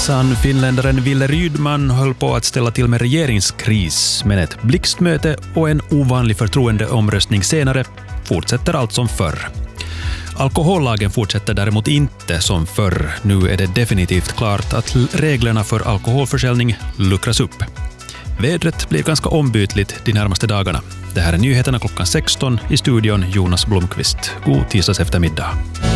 Finländaren Wille Rydman höll på att ställa till med regeringskris, men ett blixtmöte och en ovanlig förtroendeomröstning senare fortsätter allt som förr. Alkohollagen fortsätter däremot inte som förr. Nu är det definitivt klart att reglerna för alkoholförsäljning luckras upp. Vädret blir ganska ombytligt de närmaste dagarna. Det här är nyheterna klockan 16 i studion Jonas Blomqvist. God tisdags eftermiddag.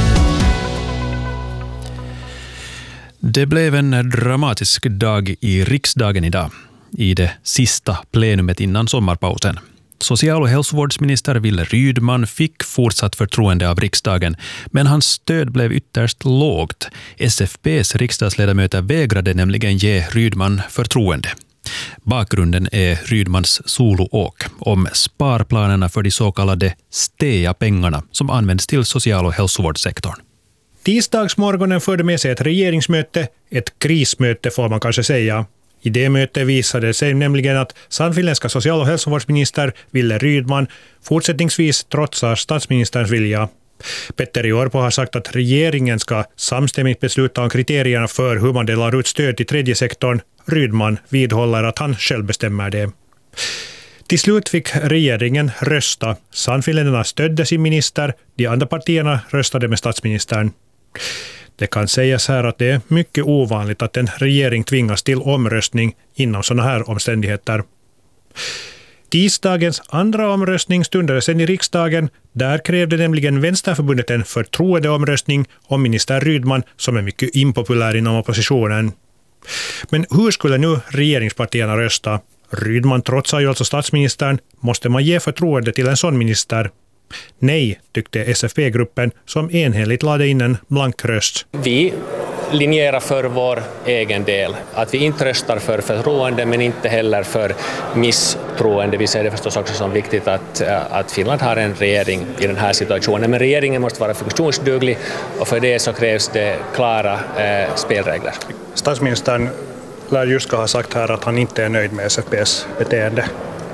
Det blev en dramatisk dag i riksdagen idag, i det sista plenumet innan sommarpausen. Social- och hälsovårdsminister Wille Rydman fick fortsatt förtroende av riksdagen, men hans stöd blev ytterst lågt. SFP:s riksdagsledamöter vägrade nämligen ge Rydman förtroende. Bakgrunden är Rydmans soloåk om sparplanerna för de så kallade STEA-pengarna som används till social- och hälsovårdssektorn. Tisdagsmorgonen förde med sig ett regeringsmöte, ett krismöte får man kanske säga. I det mötet visade det sig nämligen att sannfinländska social- och hälsovårdsminister Wille Rydman fortsättningsvis trotsar statsministerns vilja. Petteri Orpo har sagt att regeringen ska samstämmigt besluta om kriterierna för hur man delar ut stöd till tredje sektorn. Rydman vidhåller att han själv bestämmer det. Till slut fick regeringen rösta. Sannfinländarna stödde sin minister, de andra partierna röstade med statsministern. Det kan sägas här att det är mycket ovanligt att en regering tvingas till omröstning inom sådana här omständigheter. Tisdagens andra omröstning stundade sedan i riksdagen. Där krävde nämligen Vänsterförbundet en förtroendeomröstning om minister Rydman som är mycket impopulär inom oppositionen. Men hur skulle nu regeringspartierna rösta? Rydman trotsar ju alltså statsministern. Måste man ge förtroende till en sån minister? Nej, tyckte SFP-gruppen som enhälligt lade in en blank röst. Vi linjerar för vår egen del. Att vi inte röstar för förtroende men inte heller för misstroende. Vi ser det förstås också som viktigt att Finland har en regering i den här situationen. Men regeringen måste vara funktionsduglig och för det så krävs det klara spelregler. Statsministern lär just ha sagt här att han inte är nöjd med SFP:s beteende.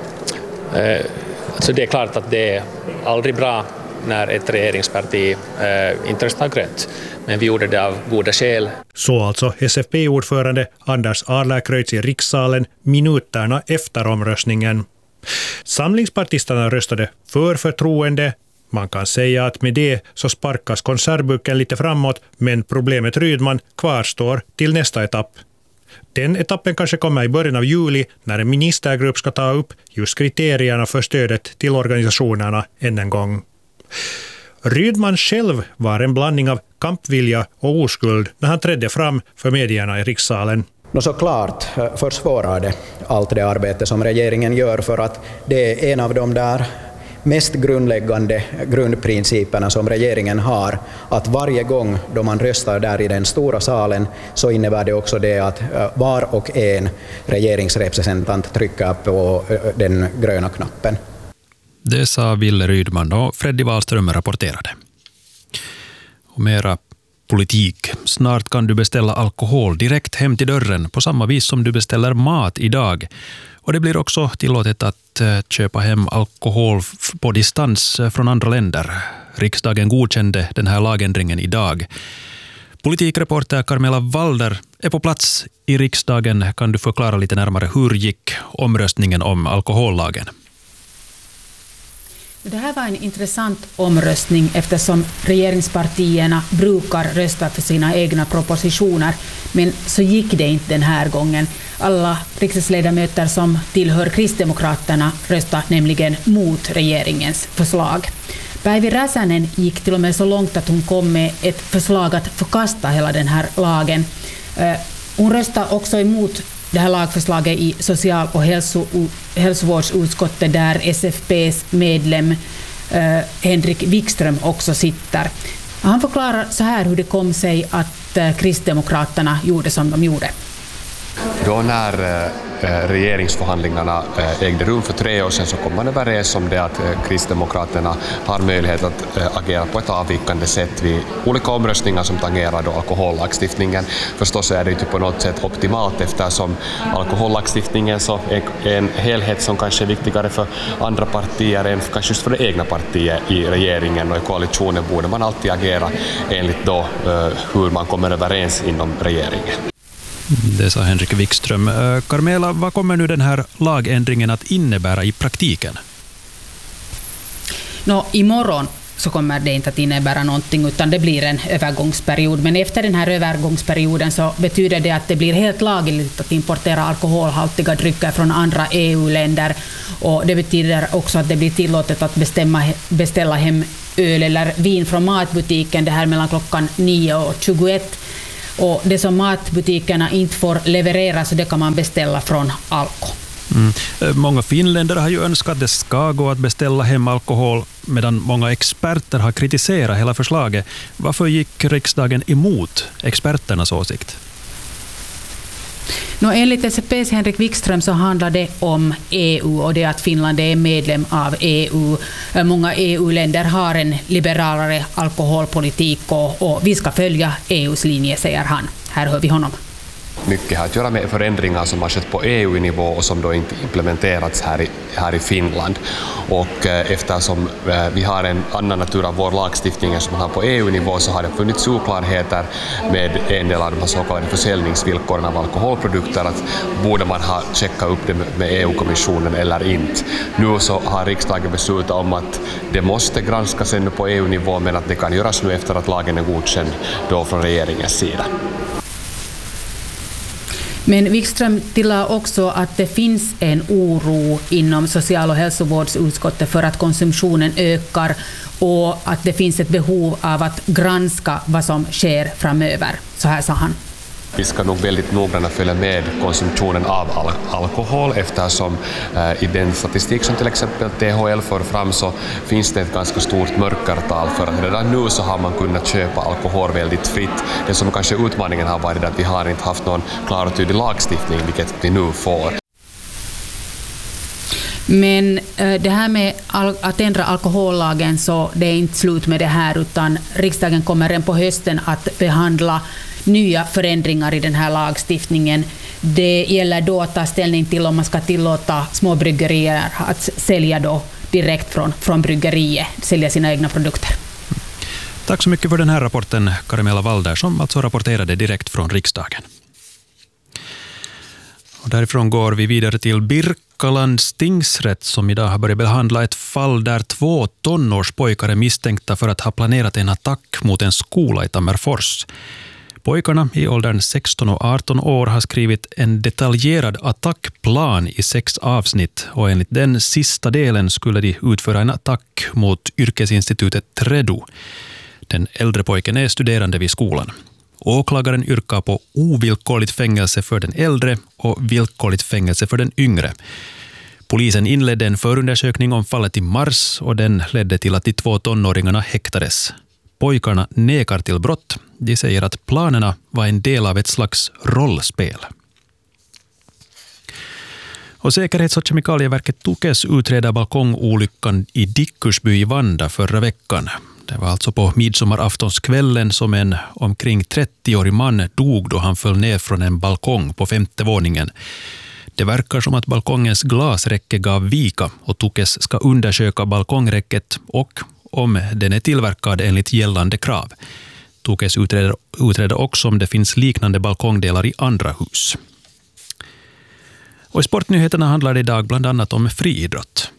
Så det är klart att det är aldrig bra när ett regeringsparti inte röstar grönt. Men vi gjorde det av goda skäl. Så alltså SFP-ordförande Anders Adlercreutz i rikssalen minuterna efter omröstningen. Samlingspartisterna röstade för förtroende. Man kan säga att med det så sparkas konservburken lite framåt, men problemet Rydman kvarstår till nästa etapp. Den etappen kanske kommer i början av juli när en ministergrupp ska ta upp just kriterierna för stödet till organisationerna än en gång. Rydman själv var en blandning av kampvilja och oskuld när han trädde fram för medierna i rikssalen. Såklart försvårar det allt det arbete som regeringen gör för att det är en av de där mest grundläggande grundprinciperna som regeringen har, att varje gång då man röstar där i den stora salen så innebär det också det att var och en regeringsrepresentant trycker på den gröna knappen. Det sa Wille Rydman och Freddy Wahlström rapporterade. Och mera politik. Snart kan du beställa alkohol direkt hem till dörren på samma vis som du beställer mat idag. Och det blir också tillåtet att köpa hem alkohol på distans från andra länder. Riksdagen godkände den här lagändringen idag. Politikreporter Carmela Walder är på plats i riksdagen. Kan du förklara lite närmare hur gick omröstningen om alkohollagen? Det här var en intressant omröstning eftersom regeringspartierna brukar rösta för sina egna propositioner, men så gick det inte den här gången. Alla riksdagsledamöter som tillhör Kristdemokraterna röstade nämligen mot regeringens förslag. Päivi Räsänen gick till och med så långt att hon kom med ett förslag att förkasta hela den här lagen. Hon röstade också emot det här lagförslaget i social- och hälsovårdsutskottet där SFP:s medlem Henrik Wikström också sitter. Han förklarar så här hur det kom sig att Kristdemokraterna gjorde som de gjorde. Då när regeringsförhandlingarna ägde rum för 3 år sedan så kom man överens om det att Kristdemokraterna har möjlighet att agera på ett avvikande sätt vid olika omröstningar som tangerar då alkohollagstiftningen. Förstås är det inte på något sätt optimalt eftersom alkohollagstiftningen så är en helhet som kanske är viktigare för andra partier än kanske just för det egna partiet i regeringen, och i koalitionen borde man alltid agera enligt då hur man kommer överens inom regeringen. Det sa Henrik Wikström. Carmela, vad kommer nu den här lagändringen att innebära i praktiken? Imorgon så kommer det inte att innebära någonting, utan det blir en övergångsperiod. Men efter den här övergångsperioden så betyder det att det blir helt lagligt att importera alkoholhaltiga drycker från andra EU-länder. Och det betyder också att det blir tillåtet att beställa hem öl eller vin från matbutiken, det här mellan klockan 9 och 21. Och det som matbutikerna inte får leverera, så det kan man beställa från Alko. Många finländare har ju önskat att det ska gå att beställa hem alkohol, medan många experter har kritiserat hela förslaget. Varför gick riksdagen emot experternas åsikt? Enligt SFP:s Henrik Wikström så handlar det om EU och det att Finland är medlem av EU. Många EU-länder har en liberalare alkoholpolitik och vi ska följa EUs linje, säger han. Här hör vi honom. Mycket har att göra med förändringar som har skett på EU-nivå och som då inte implementerats här i Finland. Och eftersom vi har en annan natur av vår lagstiftning än som man har på EU-nivå, så har det funnits oklarheter med en del av de så kallade försäljningsvillkoren av alkoholprodukter, att borde man ha checkat upp det med EU-kommissionen eller inte. Nu så har riksdagen beslutat om att det måste granskas ännu på EU-nivå, men att det kan göras nu efter att lagen är godkänd då från regeringens sida. Men Wikström tillade också att det finns en oro inom social- och hälsovårdsutskottet för att konsumtionen ökar och att det finns ett behov av att granska vad som sker framöver. Så här sa han. Vi ska nog väldigt noggrant följa med konsumtionen av alkohol, eftersom i den statistik som till exempel THL får fram så finns det ett ganska stort mörkertal, för att redan nu så har man kunnat köpa alkohol väldigt fritt. Det som kanske utmaningen har varit att vi har inte haft någon klar och tydlig lagstiftning, vilket vi nu får. Men det här med att ändra alkohollagen, så det är inte slut med det här, utan riksdagen kommer redan på hösten att behandla nya förändringar i den här lagstiftningen. Det gäller då att ta ställning till om man ska tillåta små bryggerier att sälja då direkt från bryggeriet, sälja sina egna produkter. Tack så mycket för den här rapporten, Carmela Walder, som alltså rapporterade direkt från riksdagen. Och därifrån går vi vidare till Birkalands tingsrätt, som idag har börjat behandla ett fall där 2 tonårspojkar är misstänkta för att ha planerat en attack mot en skola i Tammerfors. Pojkarna i åldern 16 och 18 år har skrivit en detaljerad attackplan i 6 avsnitt, och enligt den sista delen skulle de utföra en attack mot yrkesinstitutet Tredo. Den äldre pojken är studerande vid skolan. Åklagaren yrkar på ovillkorligt fängelse för den äldre och villkorligt fängelse för den yngre. Polisen inledde en förundersökning om fallet i mars, och den ledde till att de 2 tonåringarna häktades. Pojkarna nekar till brott. De säger att planerna var en del av ett slags rollspel. Och Säkerhets- och kemikalieverket Tukes utreder balkongolyckan i Dickursby i Vanda förra veckan. Det var alltså på midsommaraftonskvällen som en omkring 30-årig man dog då han föll ner från en balkong på 5:e våningen. Det verkar som att balkongens glasräcke gav vika, och Tukes ska undersöka balkongräcket och om den är tillverkad enligt gällande krav. Tukes utreder också om det finns liknande balkongdelar i andra hus. Och i sportnyheterna handlar det idag bland annat om friidrott.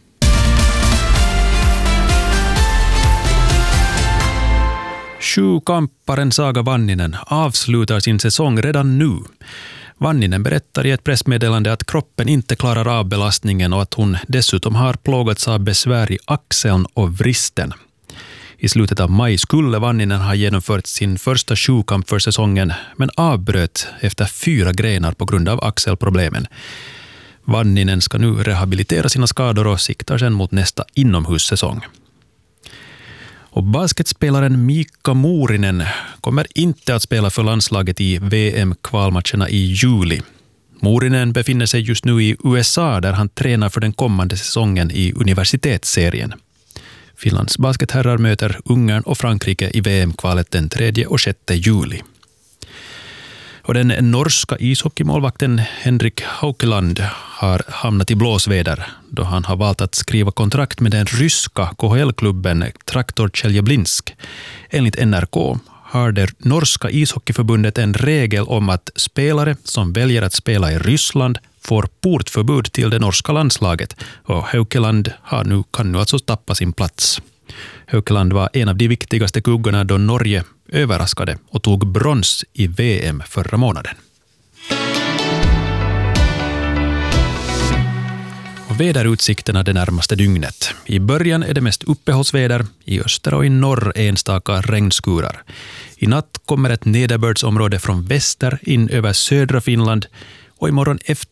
Sjukamparen Saga Vanninen avslutar sin säsong redan nu. Vanninen berättar i ett pressmeddelande att kroppen inte klarar av belastningen och att hon dessutom har plågats av besvär i axeln och vristen. I slutet av maj skulle Vanninen ha genomfört sin första sjukamp för säsongen, men avbröt efter 4 grenar på grund av axelproblemen. Vanninen ska nu rehabilitera sina skador och siktar sedan mot nästa inomhussäsong. Och basketspelaren Miikka Muurinen kommer inte att spela för landslaget i VM-kvalmatcherna i juli. Muurinen befinner sig just nu i USA där han tränar för den kommande säsongen i universitetsserien. Finlands basketherrar möter Ungern och Frankrike i VM-kvalet den 3 och 6 juli. Och den norska ishockeymålvakten Henrik Haukeland har hamnat i blåsväder då han har valt att skriva kontrakt med den ryska KHL-klubben Traktor Tjeljabinsk. Enligt NRK har det norska ishockeyförbundet en regel om att spelare som väljer att spela i Ryssland får portförbud till det norska landslaget, och Haukeland kan nu alltså tappa sin plats. Haukeland var en av de viktigaste kuggarna då Norge överraskade och tog brons i VM förra månaden. Och väderutsikterna det närmaste dygnet. I början är det mest uppehållsväder, i öster och i norr enstaka regnskurar. I natt kommer ett nederbördsområde från väster in över södra Finland, och imorgon efter